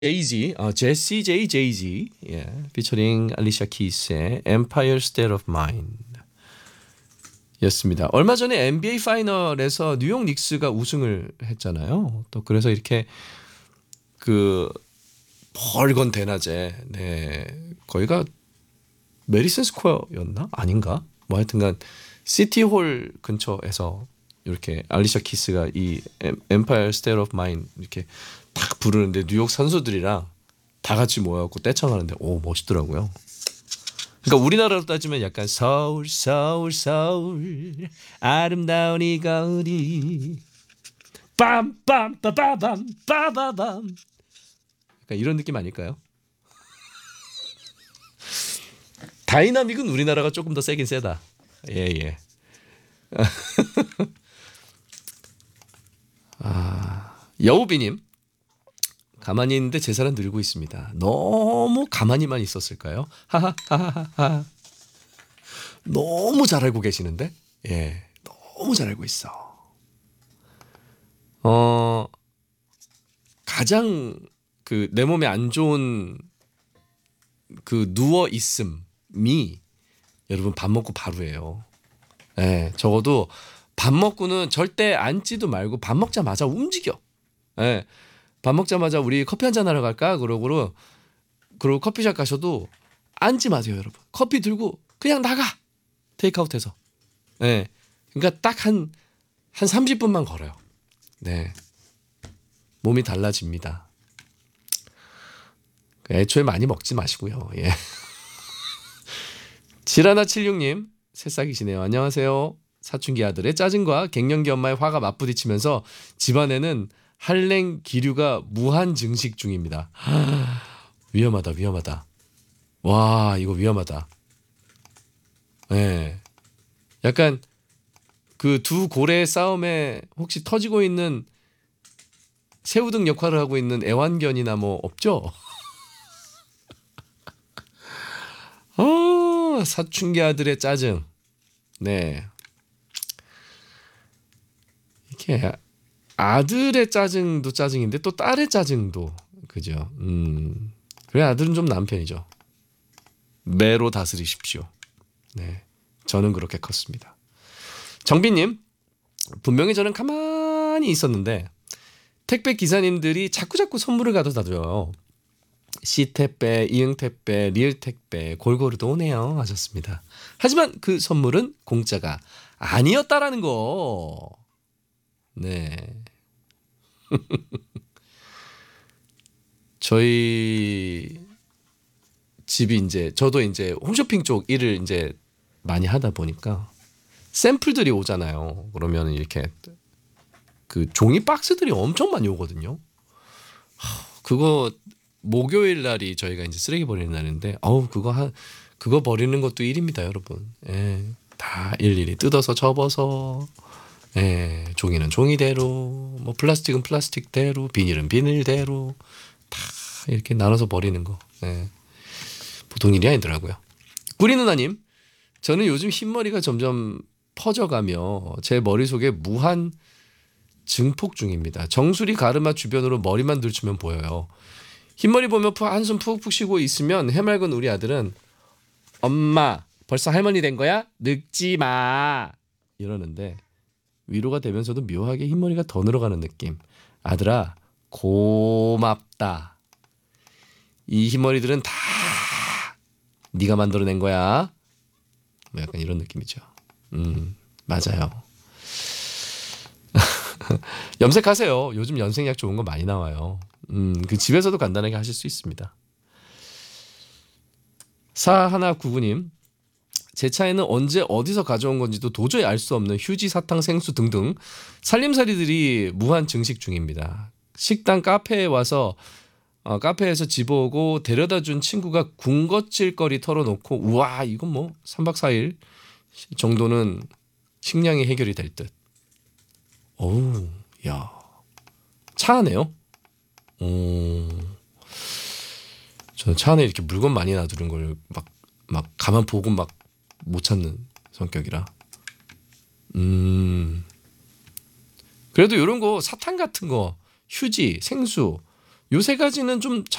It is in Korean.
제이지, 제시 제이 제이지, 예, 피처링 알리샤 키스의 Empire State of Mind 였습니다. 얼마 전에 NBA 파이널에서 뉴욕 닉스가 우승을 했잖아요. 또 그래서 이렇게 그 벌건 대낮에, 네, 거기가 메리슨 스퀘어였나? 아닌가? 뭐 하여튼간 시티홀 근처에서 이렇게 알리샤 키스가 이 Empire State of Mind 이렇게 딱 부르는데 뉴욕 선수들이랑 다 같이 모여갖고 떼창하는데 오 멋있더라고요. 그러니까 우리나라로 따지면 약간 서울 서울 서울 아름다운 이 거리 빰빰빠바밤 빠바밤 그러니까 이런 느낌 아닐까요? 다이나믹은 우리나라가 조금 더 세긴 세다. 예예. 여우비님 가만히 있는데 제 살은 늘고 있습니다. 너무 가만히만 있었을까요? 하하하하하. 너무 잘 알고 계시는데, 예, 너무 잘 알고 있어. 가장 그 내 몸에 안 좋은 그 누워 있음이 여러분 밥 먹고 바로예요. 예, 적어도 밥 먹고는 절대 앉지도 말고 밥 먹자마자 움직여. 예, 밥 먹자마자 우리 커피 한잔 하러 갈까? 그러고 커피숍 가셔도 앉지 마세요, 여러분. 커피 들고 그냥 나가. 테이크아웃해서. 예, 그러니까 딱 한 30분만 걸어요. 네, 몸이 달라집니다. 애초에 많이 먹지 마시고요. 예. 지라나76님 새싹이시네요. 안녕하세요. 사춘기 아들의 짜증과 갱년기 엄마의 화가 맞부딪히면서 집안에는 한랭 기류가 무한 증식 중입니다. 위험하다 위험하다. 와 이거 위험하다. 네. 약간 그 두 고래의 싸움에 혹시 터지고 있는 새우등 역할을 하고 있는 애완견이나 뭐 없죠? 사춘기 아들의 짜증. 네. 이렇게 아들의 짜증도 짜증인데 또 딸의 짜증도 그죠. 그래 아들은 좀 남편이죠. 매로 다스리십시오. 네. 저는 그렇게 컸습니다. 정빈님 분명히 저는 가만히 있었는데 택배 기사님들이 자꾸자꾸 선물을 가져다 줘요. C택배, 이응택배, 리을택배 골고루도 오네요 하셨습니다. 하지만 그 선물은 공짜가 아니었다라는 거. 네. 저희 집이 이제 저도 이제 홈쇼핑 쪽 일을 이제 많이 하다 보니까 샘플들이 오잖아요. 그러면 이렇게 그 종이 박스들이 엄청 많이 오거든요. 그거 목요일 날이 저희가 이제 쓰레기 버리는 날인데, 그거 버리는 것도 일입니다, 여러분. 예, 다 일일이 뜯어서 접어서, 예, 종이는 종이대로, 뭐 플라스틱은 플라스틱대로, 비닐은 비닐대로 다 이렇게 나눠서 버리는 거. 예, 보통 일이 아니더라고요. 꾸리 누나님, 저는 요즘 흰머리가 점점 퍼져가며 제 머릿속에 무한 증폭 중입니다. 정수리 가르마 주변으로 머리만 들추면 보여요. 흰머리 보면 한숨 푹푹 쉬고 있으면 해맑은 우리 아들은 엄마 벌써 할머니 된 거야? 늙지 마 이러는데 위로가 되면서도 묘하게 흰머리가 더 늘어가는 느낌. 아들아 고맙다. 이 흰머리들은 다 네가 만들어낸 거야. 뭐 약간 이런 느낌이죠. 맞아요. 염색하세요. 요즘 염색약 좋은 거 많이 나와요. 그 집에서도 간단하게 하실 수 있습니다. 4199님 제 차에는 언제 어디서 가져온 건지도 도저히 알 수 없는 휴지, 사탕, 생수 등등 살림살이들이 무한 증식 중입니다. 식당 카페에 와서 카페에서 집어오고 데려다준 친구가 군것질거리 털어놓고 우와 이건 뭐 3박 4일 정도는 식량이 해결이 될 듯. 어우 야 차 안에요? 저는 차 안에 이렇게 물건 많이 놔두는 걸 막 가만 보고 막 못 찾는 성격이라. 그래도 이런 거 사탕 같은 거, 휴지, 생수 요 세 가지는 좀